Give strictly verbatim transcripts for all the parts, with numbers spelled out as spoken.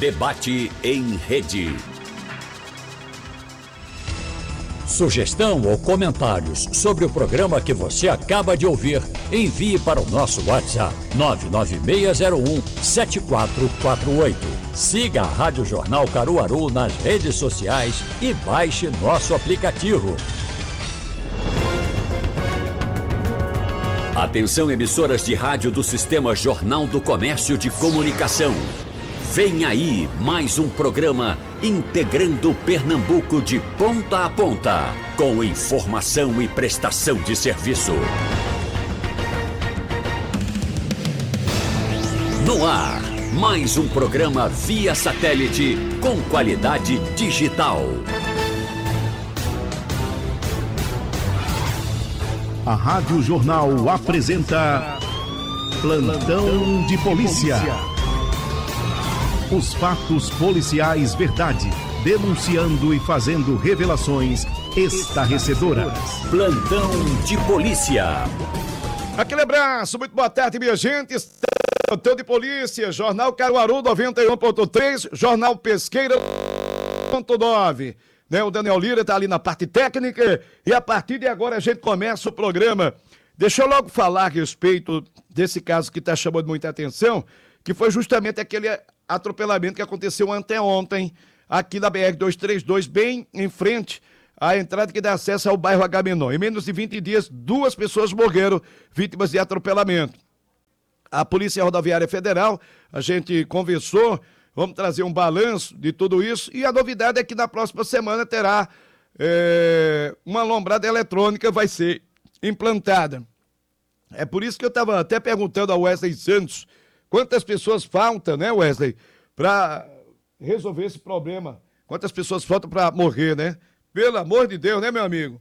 Debate em rede. Sugestão ou comentários sobre o programa que você acaba de ouvir, envie para o nosso WhatsApp nove nove seis zero um sete quatro quatro oito. Siga a Rádio Jornal Caruaru nas redes sociais e baixe nosso aplicativo. Atenção, emissoras de rádio do Sistema Jornal do Comércio de Comunicação. Vem aí mais um programa integrando Pernambuco de ponta a ponta, com informação e prestação de serviço. No ar, mais um programa via satélite com qualidade digital. A Rádio Jornal apresenta Plantão de Polícia. Os fatos policiais verdade, denunciando e fazendo revelações estarrecedoras. Plantão de Polícia. Aquele abraço, muito boa tarde, minha gente. Plantão de Polícia, Jornal Caruaru noventa e um ponto três, Jornal Pesqueira ponto nove. Né, o Daniel Lira está ali na parte técnica e a partir de agora a gente começa o programa. Deixa eu logo falar a respeito desse caso que está chamando muita atenção, que foi justamente aquele atropelamento que aconteceu anteontem aqui na B R duzentos e trinta e dois, bem em frente à entrada que dá acesso ao bairro Agamenon. Em menos de vinte dias, duas pessoas morreram vítimas de atropelamento. A Polícia Rodoviária Federal, a gente conversou, vamos trazer um balanço de tudo isso e a novidade é que na próxima semana terá é, uma lombrada eletrônica, vai ser implantada. É por isso que eu estava até perguntando ao Wesley Santos quantas pessoas faltam, né, Wesley, para resolver esse problema. Quantas pessoas faltam para morrer, né? Pelo amor de Deus, né, meu amigo?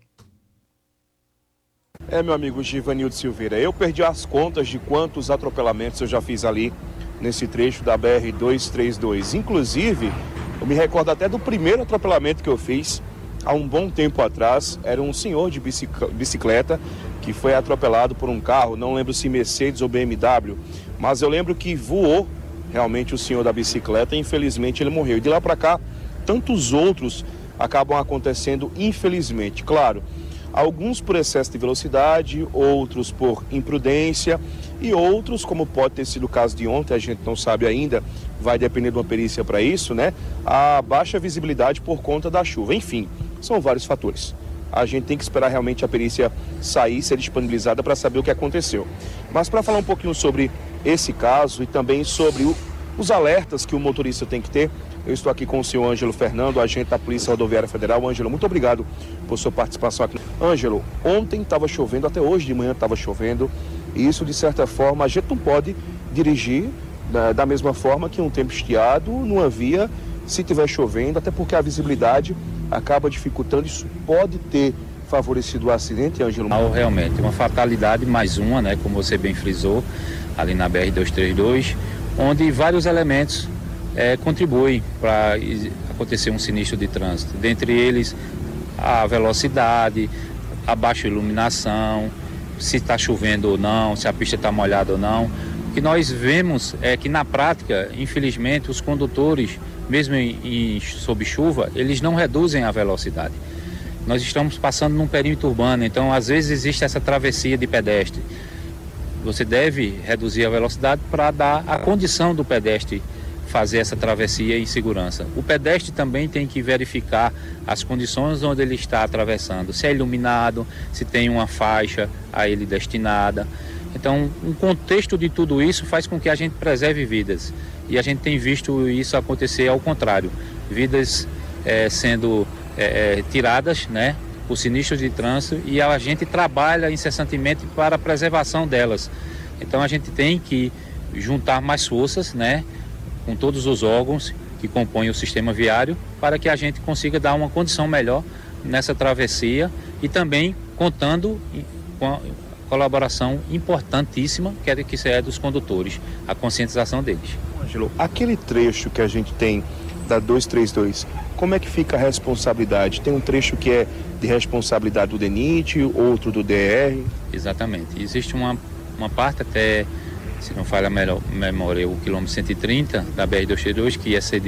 É, meu amigo Givanildo Silveira, eu perdi as contas de quantos atropelamentos eu já fiz ali nesse trecho da B R duzentos e trinta e dois. Inclusive, eu me recordo até do primeiro atropelamento que eu fiz há um bom tempo atrás. Era um senhor de bicicleta que foi atropelado por um carro, não lembro se Mercedes ou B M W, mas eu lembro que voou realmente o senhor da bicicleta e infelizmente ele morreu. E de lá para cá, tantos outros acabam acontecendo, infelizmente. Claro, alguns por excesso de velocidade, outros por imprudência e outros, como pode ter sido o caso de ontem, a gente não sabe ainda, vai depender de uma perícia para isso, né? A baixa visibilidade por conta da chuva. Enfim, são vários fatores. A gente tem que esperar realmente a perícia sair, ser disponibilizada para saber o que aconteceu. Mas para falar um pouquinho sobre esse caso e também sobre o, os alertas que o motorista tem que ter, eu estou aqui com o senhor Ângelo Fernando, agente da Polícia Rodoviária Federal. Ângelo, muito obrigado por sua participação aqui. Ângelo, ontem estava chovendo, até hoje de manhã estava chovendo, e isso, de certa forma, a gente não pode dirigir da, da mesma forma que um tempo estiado numa via, se estiver chovendo, até porque a visibilidade acaba dificultando. Isso pode ter favorecido o acidente, Ângelo? Não, realmente, uma fatalidade, mais uma, né, como você bem frisou, ali na B R duzentos e trinta e dois, onde vários elementos é, contribuem para acontecer um sinistro de trânsito. Dentre eles, a velocidade, a baixa iluminação, se está chovendo ou não, se a pista está molhada ou não. O que nós vemos é que, na prática, infelizmente, os condutores, mesmo em, em, sob chuva, eles não reduzem a velocidade. Nós estamos passando num perímetro urbano, então às vezes existe essa travessia de pedestre. Você deve reduzir a velocidade para dar a condição do pedestre fazer essa travessia em segurança. O pedestre também tem que verificar as condições onde ele está atravessando, se é iluminado, se tem uma faixa a ele destinada. Então, um contexto de tudo isso faz com que a gente preserve vidas. E a gente tem visto isso acontecer ao contrário. Vidas é, sendo é, é, tiradas, né, por sinistros de trânsito, e a gente trabalha incessantemente para a preservação delas. Então, a gente tem que juntar mais forças, né, com todos os órgãos que compõem o sistema viário, para que a gente consiga dar uma condição melhor nessa travessia e também contando com a colaboração importantíssima, que é, que é dos condutores, a conscientização deles. Ângelo, aquele trecho que a gente tem da duzentos e trinta e dois, como é que fica a responsabilidade? Tem um trecho que é de responsabilidade do DENIT, outro do D R? Exatamente. Existe uma, uma parte até, se não falha a memória, o quilômetro cento e trinta da B R duzentos e trinta e dois, que ia ser